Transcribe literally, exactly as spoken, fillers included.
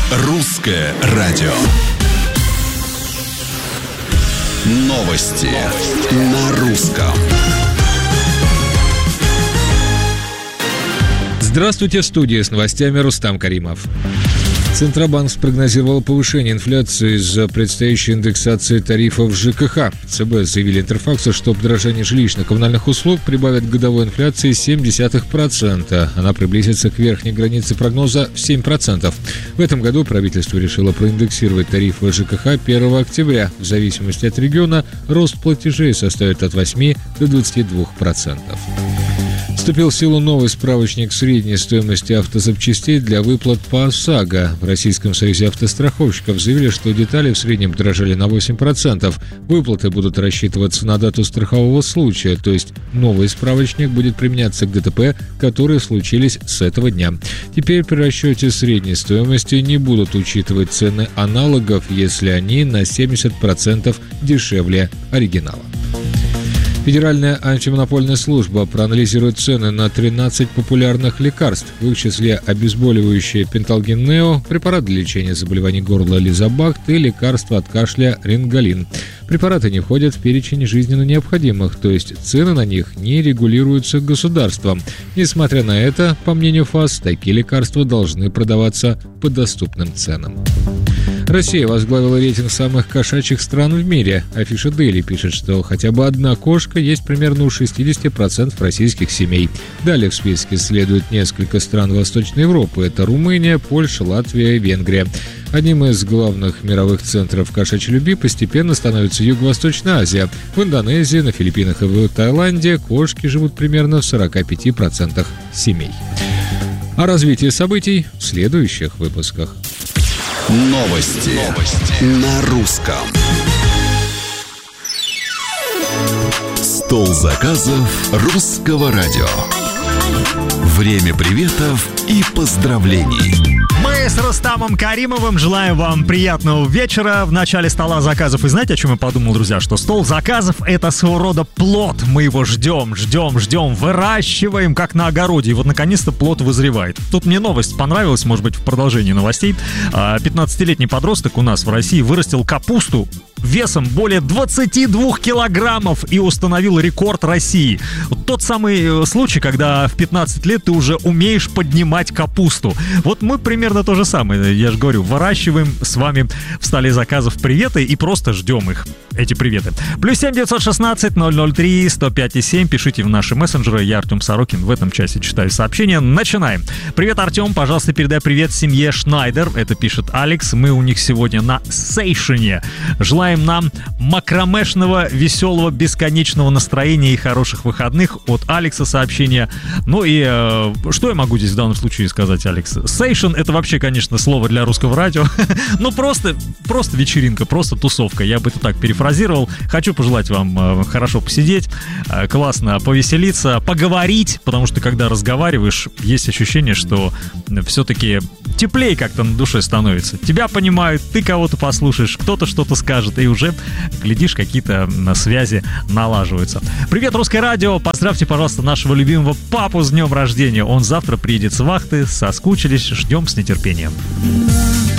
Русское радио. Новости, Новости. на русском. Здравствуйте, в студии с новостями Рустам Каримов. Центробанк спрогнозировал повышение инфляции из-за предстоящей индексации тарифов ЖКХ. ЦБ заявили Интерфаксу, что подорожание жилищно-коммунальных услуг прибавит к годовой инфляции семь десятых процента. Она приблизится к верхней границе прогноза в семь процентов. В этом году правительство решило проиндексировать тарифы ЖКХ первого октября. В зависимости от региона рост платежей составит от восьми до двадцати двух процентов. Вступил в силу новый справочник средней стоимости автозапчастей для выплат по ОСАГО. В Российском союзе автостраховщиков заявили, что детали в среднем подорожали на восемь процентов. Выплаты будут рассчитываться на дату страхового случая, то есть новый справочник будет применяться к ДТП, которые случились с этого дня. Теперь при расчете средней стоимости не будут учитывать цены аналогов, если они на семьдесят процентов дешевле оригинала. Федеральная антимонопольная служба проанализирует цены на тринадцать популярных лекарств, в их числе обезболивающее Пенталгин Нео, препарат для лечения заболеваний горла Лизабакт и лекарство от кашля Рингалин. Препараты не входят в перечень жизненно необходимых, то есть цены на них не регулируются государством. Несмотря на это, по мнению ФАС, такие лекарства должны продаваться по доступным ценам. Россия возглавила рейтинг самых кошачьих стран в мире. Афиша Daily пишет, что хотя бы одна кошка есть примерно у шестьдесят процентов российских семей. Далее в списке следует несколько стран Восточной Европы. Это Румыния, Польша, Латвия и Венгрия. Одним из главных мировых центров кошачьей любви постепенно становится Юго-Восточная Азия. В Индонезии, на Филиппинах и в Таиланде кошки живут примерно в сорока пяти процентах семей. О развитии событий в следующих выпусках. Новости, Новости. на русском. Стол заказов русского радио. Время приветов и поздравлений. Мы с Рустамом Каримовым желаем вам приятного вечера в начале стола заказов. И знаете, о чем я подумал, друзья? Что стол заказов — это своего рода плод. Мы его ждем, ждем, ждем, выращиваем, как на огороде. И вот, наконец-то, плод вызревает. Тут мне новость понравилась, может быть, в продолжении новостей. пятнадцатилетний подросток у нас в России вырастил капусту весом более двадцати двух килограммов и установил рекорд России. Вот тот самый случай, когда в пятнадцать лет ты уже умеешь поднимать капусту. Вот мы примерно то же самое, я же говорю, выращиваем с вами в столе заказов приветы и просто ждем их, эти приветы. Плюс семь девятьсот шестнадцать ноль ноль три сто пять и семь, пишите в наши мессенджеры, я Артем Сорокин, в этом часе читаю сообщения. Начинаем. Привет, Артем, пожалуйста, передай привет семье Шнайдер, это пишет Алекс, мы у них сегодня на сейшене. Желаем нам макромешного, веселого, бесконечного настроения и хороших выходных. От Алекса сообщение. Ну и э, что я могу здесь в данном случае сказать, Алекс? Сейшен — это вообще, конечно, слово для русского радио. Ну просто, просто вечеринка, просто тусовка. Я бы это так перефразировал. Хочу пожелать вам э, хорошо посидеть, э, классно повеселиться, поговорить, потому что когда разговариваешь, есть ощущение, что все-таки теплее как-то на душе становится. Тебя понимают, ты кого-то послушаешь, кто-то что-то скажет, и уже, глядишь, какие-то связи налаживаются. Привет, Русское радио! Поздравьте, пожалуйста, нашего любимого папу с днем рождения. Он завтра приедет с вахты, соскучились, ждем с нетерпением.